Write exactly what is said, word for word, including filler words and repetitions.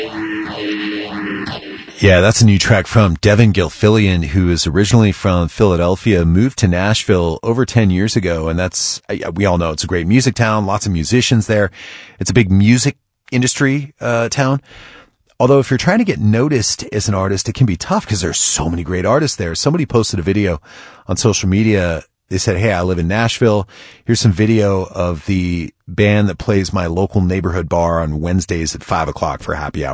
Yeah, that's a new track from Devin Gilfillian, who is originally from Philadelphia, moved to Nashville over ten years ago. And that's, we all know it's a great music town, lots of musicians there. It's a big music industry, uh, town. Although if you're trying to get noticed as an artist, it can be tough because there's so many great artists there. Somebody posted a video on social media. They said, hey, I live in Nashville. Here's some video of the band that plays my local neighborhood bar on Wednesdays at five o'clock for happy hour.